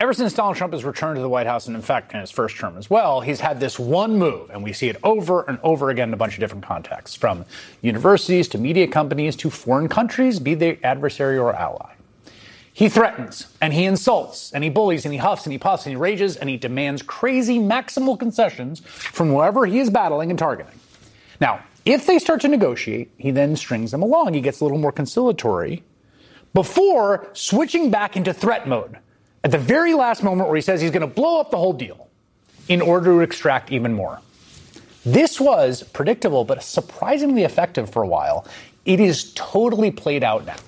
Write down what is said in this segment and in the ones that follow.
ever since Donald Trump has returned to the White House, and in fact, in his first term as well, he's had this one move, and we see it over and over again in a bunch of different contexts, from universities to media companies to foreign countries, be they adversary or ally. He threatens, and he insults, and he bullies, and he huffs, and he puffs, and he rages, and he demands crazy maximal concessions from whoever he is battling and targeting. Now, if they start to negotiate, he then strings them along. He gets a little more conciliatory before switching back into threat mode at the very last moment where he says he's going to blow up the whole deal in order to extract even more. This was predictable, but surprisingly effective for a while. It is totally played out now.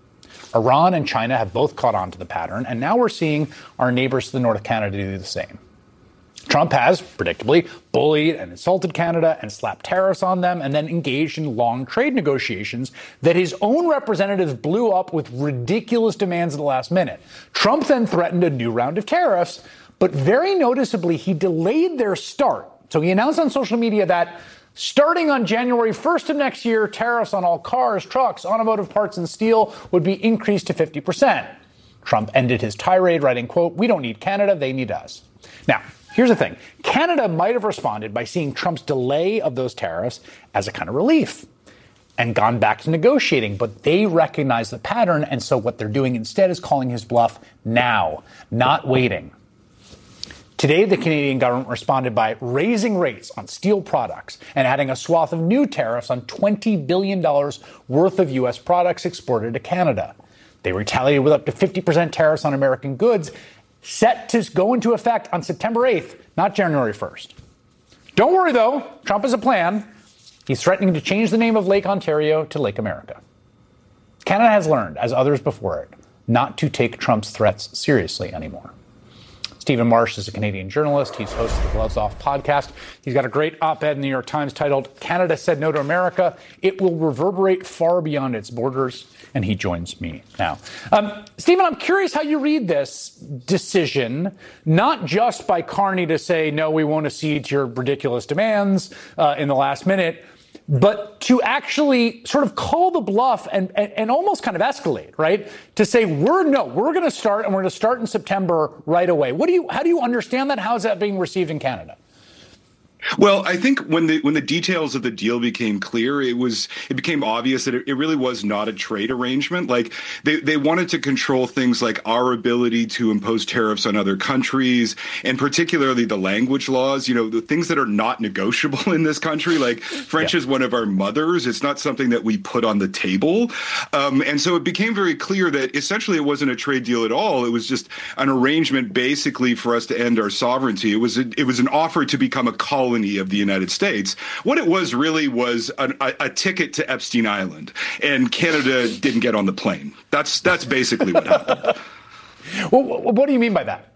Iran and China have both caught on to the pattern, and now we're seeing our neighbors to the north of Canada do the same. Trump has, predictably, bullied and insulted Canada and slapped tariffs on them and then engaged in long trade negotiations that his own representatives blew up with ridiculous demands at the last minute. Trump then threatened a new round of tariffs, but very noticeably, he delayed their start. So he announced on social media that starting on January 1st of next year, tariffs on all cars, trucks, automotive parts, and steel would be increased to 50%. Trump ended his tirade writing, quote, "We don't need Canada, they need us." Now, here's the thing. Canada might have responded by seeing Trump's delay of those tariffs as a kind of relief and gone back to negotiating, but they recognize the pattern, and so what they're doing instead is calling his bluff now, not waiting. Today, the Canadian government responded by raising rates on steel products and adding a swath of new tariffs on $20 billion worth of U.S. products exported to Canada. They retaliated with up to 50% tariffs on American goods, set to go into effect on September 8th, not January 1st. Don't worry, though. Trump has a plan. He's threatening to change the name of Lake Ontario to Lake America. Canada has learned, as others before it, not to take Trump's threats seriously anymore. Stephen Marsh is a Canadian journalist. He's host of the Gloves Off podcast. He's got a great op-ed in the New York Times titled, "Canada Said No to America. It Will Reverberate Far Beyond Its Borders." And he joins me now. Stephen, I'm curious how you read this decision, not just by Carney to say, no, we won't accede to your ridiculous demands in the last minute, but to actually sort of call the bluff and almost kind of escalate, right? To say, we're going to start, and we're going to start in September right away. How do you understand that? How is that being received in Canada? Well, I think when the details of the deal became clear, it became obvious that it really was not a trade arrangement. Like they wanted to control things like our ability to impose tariffs on other countries, and particularly the language laws, the things that are not negotiable in this country. Like French is one of our mothers. It's not something that we put on the table. And so it became very clear that essentially it wasn't a trade deal at all. It was just an arrangement basically for us to end our sovereignty. It was an offer to become a colony of the United States. What it was really was a ticket to Epstein Island, and Canada didn't get on the plane. That's basically what happened. Well, what do you mean by that?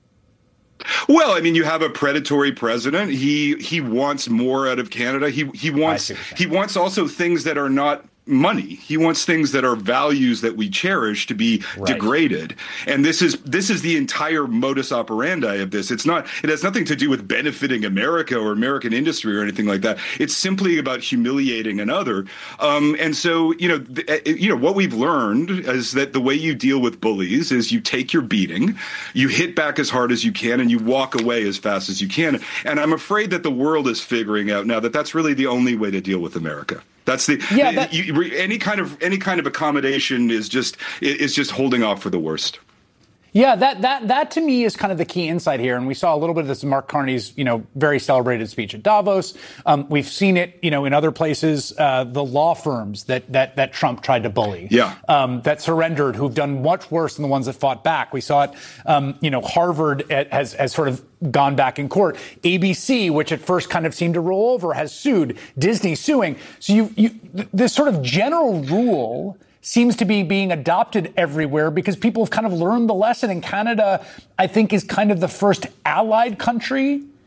Well, I mean, you have a predatory president. He wants more out of Canada. He wants also things that are not money. He wants things that are values that we cherish to be degraded. And this is the entire modus operandi of this. It has nothing to do with benefiting America or American industry or anything like that. It's simply about humiliating another. And so, what we've learned is that the way you deal with bullies is you take your beating, you hit back as hard as you can, and you walk away as fast as you can. And I'm afraid that the world is figuring out now that that's really the only way to deal with America. That's any kind of accommodation is just holding off for the worst. Yeah, that to me is kind of the key insight here. And we saw a little bit of this in Mark Carney's, very celebrated speech at Davos. We've seen it, in other places, the law firms that Trump tried to bully, that surrendered, who've done much worse than the ones that fought back. We saw it, Harvard has sort of gone back in court. ABC, which at first kind of seemed to roll over, has sued. Disney suing. So this sort of general rule seems to be being adopted everywhere because people have kind of learned the lesson. And Canada, I think, is kind of the first allied country